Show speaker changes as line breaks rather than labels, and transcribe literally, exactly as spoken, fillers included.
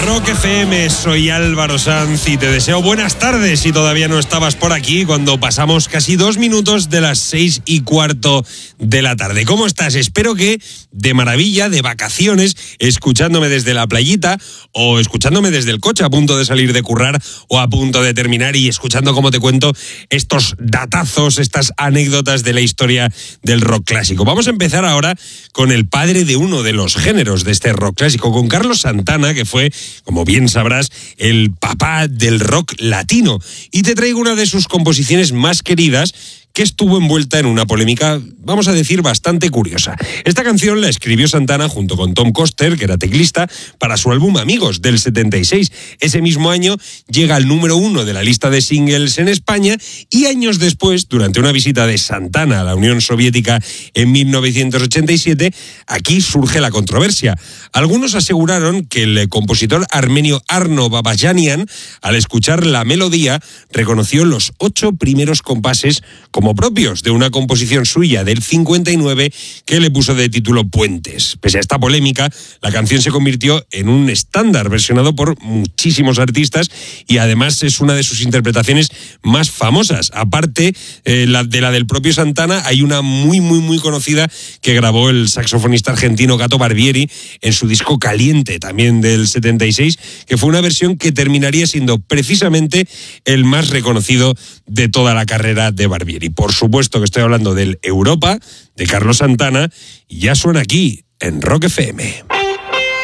Rock F M, soy Álvaro Sanz y te deseo buenas tardes si todavía no estabas por aquí cuando pasamos casi dos minutos de las seis y cuarto de la tarde. ¿Cómo estás? Espero que de maravilla, de vacaciones, escuchándome desde la playita o escuchándome desde el coche a punto de salir de currar o a punto de terminar y escuchando cómo te cuento estos datazos, estas anécdotas de la historia del rock clásico. Vamos a empezar ahora con el padre de uno de los géneros de este rock clásico, con Carlos Santana, que fue, como bien sabrás, el papá del rock latino. Y te traigo una de sus composiciones más queridas, que estuvo envuelta en una polémica, vamos a decir, bastante curiosa. Esta canción la escribió Santana junto con Tom Coster, que era teclista, para su álbum Amigos, del setenta y seis. Ese mismo año llega al número uno de la lista de singles en España y años después, durante una visita de Santana a la Unión Soviética en mil novecientos ochenta y siete, aquí surge la controversia. Algunos aseguraron que el compositor armenio Arno Babajanian, al escuchar la melodía, reconoció los ocho primeros compases como propios de una composición suya del cincuenta y nueve que le puso de título Puentes. Pese a esta polémica, la canción se convirtió en un estándar versionado por muchísimos artistas y además es una de sus interpretaciones más famosas. Aparte eh, la, de la del propio Santana, hay una muy muy muy conocida que grabó el saxofonista argentino Gato Barbieri en su disco Caliente, también del setenta y seis, que fue una versión que terminaría siendo precisamente el más reconocido de toda la carrera de Barbieri. Por supuesto que estoy hablando del Europa, de Carlos Santana, y ya suena aquí, en Rock F M.